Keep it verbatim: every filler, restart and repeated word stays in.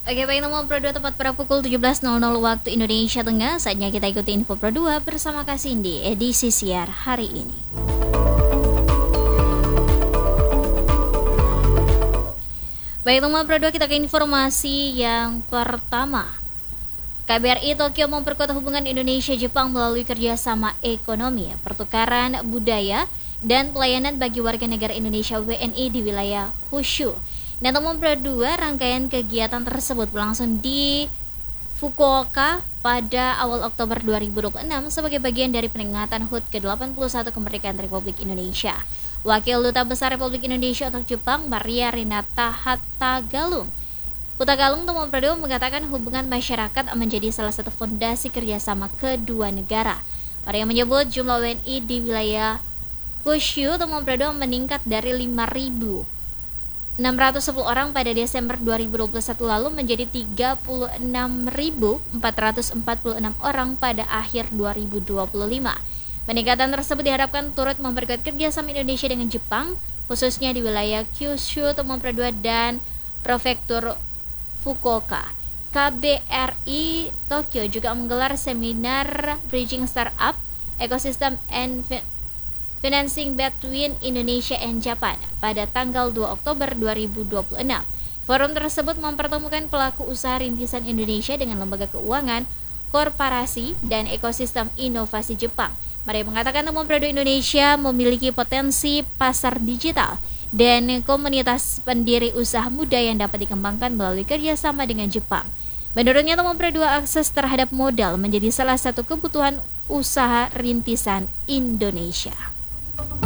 Oke, baik nomor Pro dua tepat pada pukul tujuh belas nol nol waktu Indonesia Tengah. Saatnya kita ikuti info Pro dua bersama Kak Cindy edisi siar hari ini. Baik nomor Pro dua, kita ke informasi yang pertama. K B R I Tokyo memperkuat hubungan Indonesia-Jepang melalui kerjasama ekonomi, pertukaran budaya, dan pelayanan bagi warga negara Indonesia W N I di wilayah Kyushu. Dan nomor dua, rangkaian kegiatan tersebut berlangsung di Fukuoka pada awal Oktober dua ribu dua puluh enam sebagai bagian dari peringatan H U T ke delapan puluh satu kemerdekaan Republik Indonesia. Wakil Duta Besar Republik Indonesia untuk Jepang, Maria Renata Hatagalung, Hutagalung nomor dua mengatakan hubungan masyarakat menjadi salah satu fondasi kerjasama kedua negara. Maria menyebut jumlah W N I di wilayah Kyushu nomor dua meningkat dari lima ribu enam ratus sepuluh orang pada Desember dua ribu dua puluh satu lalu menjadi tiga puluh enam ribu empat ratus empat puluh enam orang pada akhir dua ribu dua puluh lima. Peningkatan tersebut diharapkan turut memperkuat kerjasama Indonesia dengan Jepang, khususnya di wilayah Kyushu, nomor dua dan Prefektur Fukuoka. K B R I Tokyo juga menggelar seminar Bridging Startup Ecosystem and Financing Between Indonesia and Japan pada tanggal dua Oktober dua ribu dua puluh enam. Forum tersebut mempertemukan pelaku usaha rintisan Indonesia dengan lembaga keuangan, korporasi, dan ekosistem inovasi Jepang. Mereka mengatakan nomor produk Indonesia memiliki potensi pasar digital dan komunitas pendiri usaha muda yang dapat dikembangkan melalui kerjasama dengan Jepang. Menurutnya nomor dua, akses terhadap modal menjadi salah satu kebutuhan usaha rintisan Indonesia.